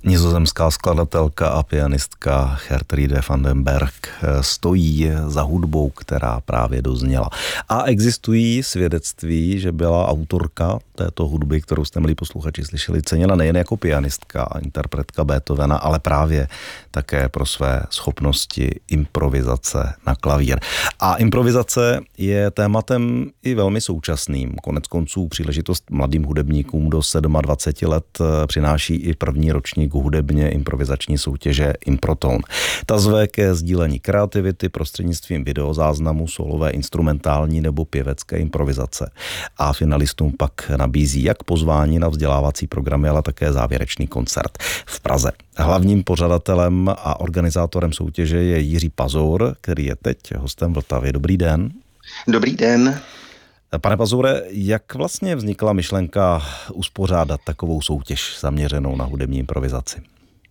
Nizozemská skladatelka a pianistka Gertrude van den Berg stojí za hudbou, která právě dozněla. A existují svědectví, že byla autorka této hudby, kterou jste, milí posluchači, slyšeli, ceněna nejen jako pianistka a interpretka Beethovena, ale právě také pro své schopnosti improvizace na klavír. A improvizace je tématem i velmi současným. Konec konců příležitost mladým hudebníkům do 27 let přináší i první ročník hudebně improvizační soutěže Improtone. Ta zve ke sdílení kreativity prostřednictvím videozáznamu, solové, instrumentální nebo pěvecké improvizace. A finalistům pak nabízí jak pozvání na vzdělávací programy, ale také závěrečný koncert v Praze. Hlavním pořadatelem a organizátorem soutěže je Jiří Pazour, který je teď hostem Vltavy. Dobrý den. Dobrý den. Pane Pazoure, jak vlastně vznikla myšlenka uspořádat takovou soutěž zaměřenou na hudební improvizaci?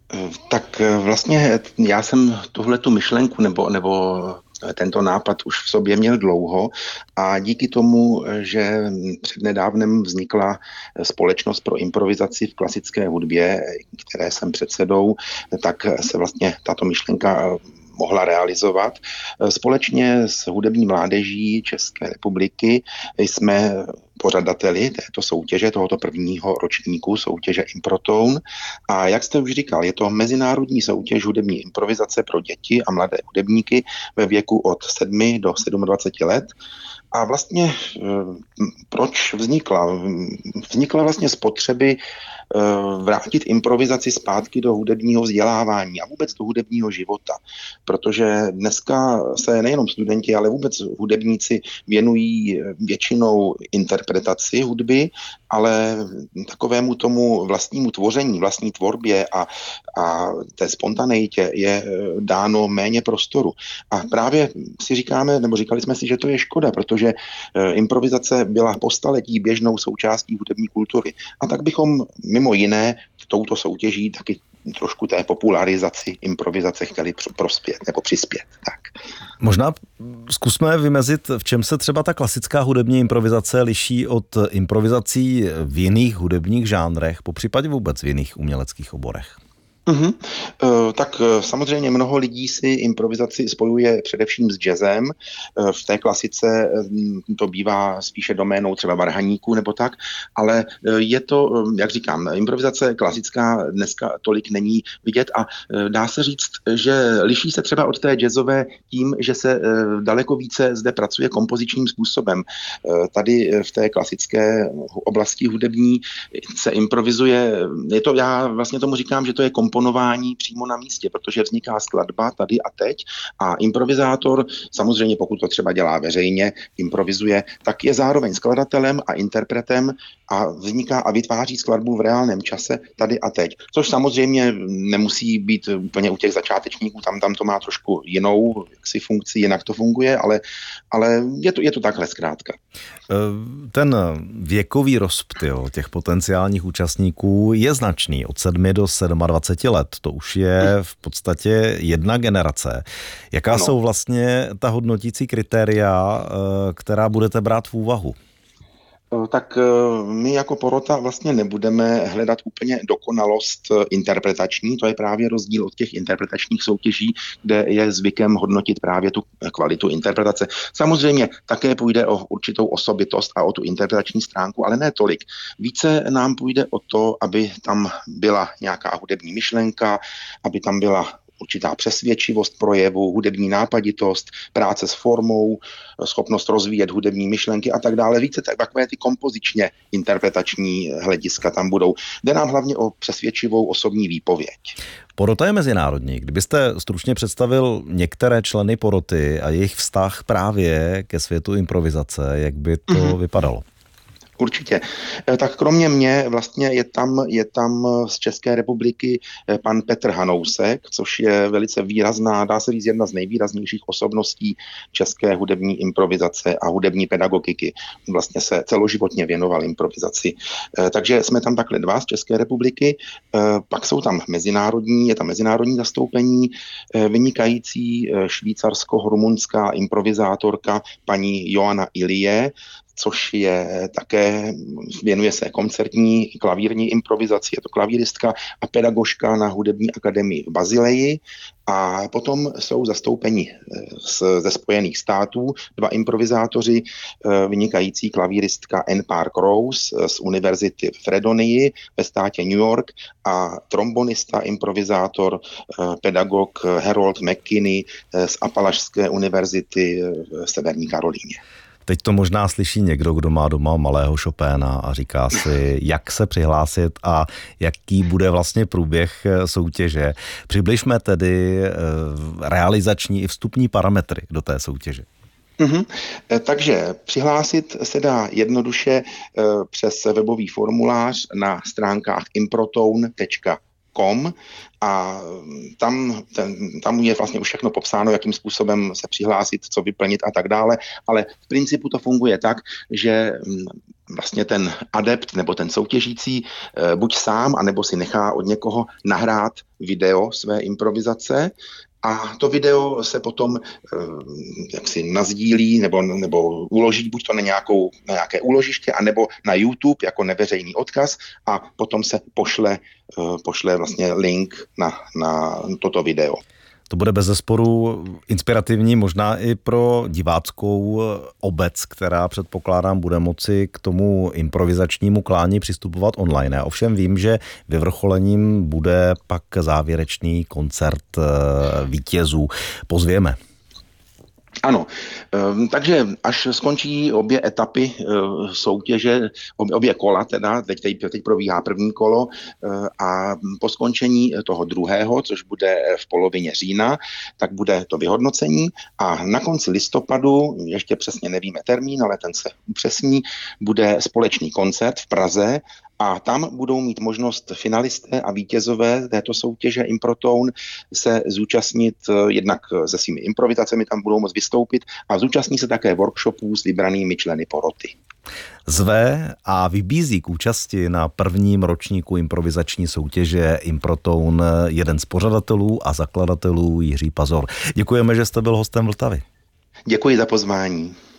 Tak vlastně já jsem tuhletu myšlenku nebo tento nápad už v sobě měl dlouho a díky tomu, že přednedávnem vznikla Společnost pro improvizaci v klasické hudbě, které jsem předsedou, tak se vlastně tato myšlenka mohla realizovat. Společně s hudební mládeží České republiky jsme pořadateli této soutěže, tohoto prvního ročníku soutěže Improtone. A jak jste už říkal, je to mezinárodní soutěž hudební improvizace pro děti a mladé hudebníky ve věku od 7 do 27 let. A vlastně proč vznikla? Vznikla vlastně z potřeby vrátit improvizaci zpátky do hudebního vzdělávání a vůbec do hudebního života. Protože dneska se nejenom studenti, ale vůbec hudebníci věnují většinou interpretaci hudby, ale takovému tomu vlastnímu tvoření, vlastní tvorbě a té spontaneitě je dáno méně prostoru. A právě si říkáme, nebo říkali jsme si, že to je škoda, protože improvizace byla po staletí běžnou součástí hudební kultury. A tak bychom mimo jiné touto soutěží taky trošku té popularizaci improvizace chtěli prospět nebo přispět. Tak. Možná zkusme vymezit, v čem se třeba ta klasická hudební improvizace liší od improvizací v jiných hudebních žánrech, popřípadě vůbec v jiných uměleckých oborech. Tak samozřejmě mnoho lidí si improvizaci spojuje především s jazzem. V té klasice to bývá spíše doménou třeba varhaníků nebo tak, ale je to, jak říkám, improvizace klasická dneska tolik není vidět a dá se říct, že liší se třeba od té jazzové tím, že se daleko více zde pracuje kompozičním způsobem. Tady v té klasické oblasti hudební se improvizuje, já vlastně tomu říkám, že to je komponování přímo na místě, protože vzniká skladba tady a teď a improvizátor, samozřejmě pokud to třeba dělá veřejně, improvizuje, tak je zároveň skladatelem a interpretem a vzniká a vytváří skladbu v reálném čase tady a teď. Což samozřejmě nemusí být úplně u těch začátečníků, tam to má trošku jinou funkci, jinak to funguje, ale je to takhle zkrátka. Ten věkový rozptyl těch potenciálních účastníků je značný od 7 do 27 let. To už je v podstatě jedna generace. Jaká jsou vlastně ta hodnotící kritéria, která budete brát v úvahu? Tak my jako porota vlastně nebudeme hledat úplně dokonalost interpretační, to je právě rozdíl od těch interpretačních soutěží, kde je zvykem hodnotit právě tu kvalitu interpretace. Samozřejmě také půjde o určitou osobitost a o tu interpretační stránku, ale ne tolik. Více nám půjde o to, aby tam byla nějaká hudební myšlenka, aby tam byla určitá přesvědčivost projevu, hudební nápaditost, práce s formou, schopnost rozvíjet hudební myšlenky a tak dále. Více takové ty kompozičně interpretační hlediska tam budou. Jde nám hlavně o přesvědčivou osobní výpověď. Porota je mezinárodní. Kdybyste stručně představil některé členy poroty a jejich vztah právě ke světu improvizace, jak by to vypadalo? Určitě. Tak kromě mě vlastně je tam z České republiky pan Petr Hanousek, což je velice výrazná, dá se říct, jedna z nejvýraznějších osobností české hudební improvizace a hudební pedagogiky. Vlastně se celoživotně věnoval improvizaci. Takže jsme tam takhle dva z České republiky. Pak jsou tam je tam mezinárodní zastoupení, vynikající švýcarsko-rumunská improvizátorka paní Joana Ilie, což je také, věnuje se koncertní klavírní improvizaci, je to klavíristka a pedagožka na hudební akademii v Basileji. A potom jsou zastoupeni ze Spojených států 2 improvizátoři, vynikající klavíristka Ann Park Rose z univerzity v Fredonii ve státě New York a trombonista, improvizátor, pedagog Harold McKinney z Apalašské univerzity v Severní Karolíně. Teď to možná slyší někdo, kdo má doma malého Chopina a říká si, jak se přihlásit a jaký bude vlastně průběh soutěže. Přibližme tedy realizační i vstupní parametry do té soutěže. Takže přihlásit se dá jednoduše přes webový formulář na stránkách improtone.com a tam je vlastně už všechno popsáno, jakým způsobem se přihlásit, co vyplnit a tak dále, ale v principu to funguje tak, že vlastně ten adept nebo ten soutěžící buď sám, anebo si nechá od někoho nahrát video své improvizace. A to video se potom jaksi nazdílí nebo uloží buď to na nějaké úložiště, anebo na YouTube jako neveřejný odkaz a potom se pošle vlastně link na toto video. To bude bezesporu inspirativní možná i pro diváckou obec, která předpokládám bude moci k tomu improvizačnímu klání přistupovat online. Ovšem vím, že vyvrcholením bude pak závěrečný koncert vítězů. Pozvěme. Ano, takže až skončí obě etapy soutěže, obě kola teda, teď probíhá první kolo a po skončení toho druhého, což bude v polovině října, tak bude to vyhodnocení a na konci listopadu, ještě přesně nevíme termín, ale ten se upřesní, bude společný koncert v Praze a tam budou mít možnost finalisté a vítězové této soutěže Improtone se zúčastnit jednak se svými improvizacemi, tam budou moct vystoupit a zúčastní se také workshopů s vybranými členy poroty. Zve a vybízí k účasti na prvním ročníku improvizační soutěže Improtone jeden z pořadatelů a zakladatelů Jiří Pazor. Děkujeme, že jste byl hostem Vltavy. Děkuji za pozvání.